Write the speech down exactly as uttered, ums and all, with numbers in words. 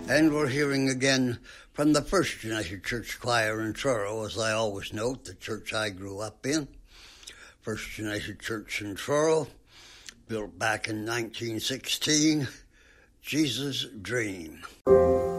And we're hearing again from the First United Church Choir in Truro, as I always note, the church I grew up in. First United Church in Truro, built back in nineteen sixteen, Jesus' Dream.